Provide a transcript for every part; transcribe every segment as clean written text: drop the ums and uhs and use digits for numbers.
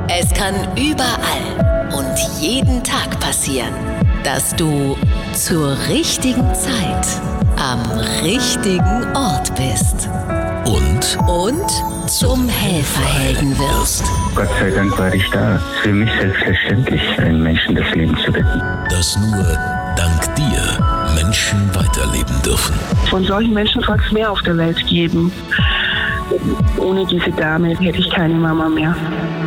Es kann überall und jeden Tag passieren, dass du zur richtigen Zeit am richtigen Ort bist. Und zum Helferhelden wirst. Gott sei Dank war ich da. Für mich selbstverständlich, einen Menschen das Leben zu retten. Dass nur dank dir Menschen weiterleben dürfen. Von solchen Menschen soll es mehr auf der Welt geben. Ohne diese Dame hätte ich keine Mama mehr.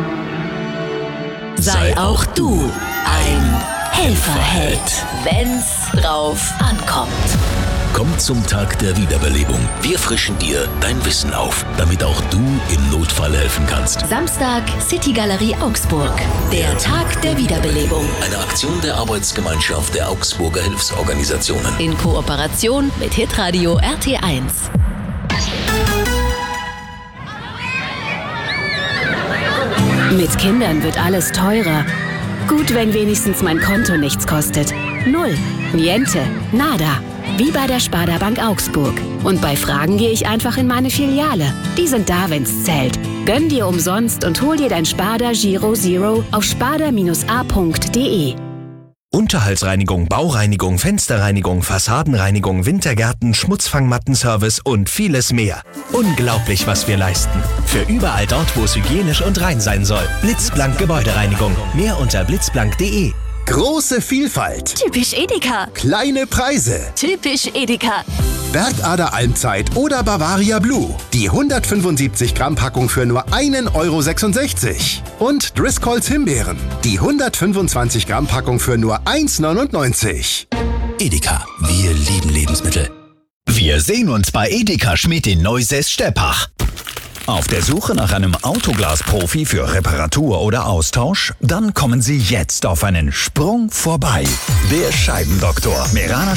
Sei auch du ein Helferheld, wenn's drauf ankommt. Komm zum Tag der Wiederbelebung. Wir frischen dir dein Wissen auf, damit auch du im Notfall helfen kannst. Samstag, City Galerie Augsburg. Der Tag der Wiederbelebung. Eine Aktion der Arbeitsgemeinschaft der Augsburger Hilfsorganisationen. In Kooperation mit Hitradio RT1. Mit Kindern wird alles teurer. Gut, wenn wenigstens mein Konto nichts kostet. Null, niente, nada. Wie bei der Sparda Bank Augsburg. Und bei Fragen gehe ich einfach in meine Filiale. Die sind da, wenn's zählt. Gönn dir umsonst und hol dir dein Sparda Giro Zero auf sparda-a.de. Unterhaltsreinigung, Baureinigung, Fensterreinigung, Fassadenreinigung, Wintergärten, Schmutzfangmattenservice und vieles mehr. Unglaublich, was wir leisten. Für überall dort, wo es hygienisch und rein sein soll. Blitzblank Gebäudereinigung. Mehr unter blitzblank.de. Große Vielfalt. Typisch Edeka. Kleine Preise. Typisch Edeka. Bergader Almzeit oder Bavaria Blue. Die 175 Gramm Packung für nur 1,66 €. Und Driscolls Himbeeren. Die 125 Gramm Packung für nur 1,99 €. Edeka, wir lieben Lebensmittel. Wir sehen uns bei Edeka Schmidt in Neusäß-Steppach. Auf der Suche nach einem Autoglas-Profi für Reparatur oder Austausch? Dann kommen Sie jetzt auf einen Sprung vorbei. Der Scheibendoktor Merana